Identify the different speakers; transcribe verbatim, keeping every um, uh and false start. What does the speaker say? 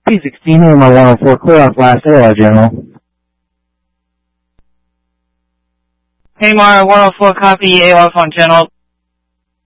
Speaker 1: P sixteen, A M R one oh four, clear off last A R General.
Speaker 2: A M R one oh four, copy, A R on General.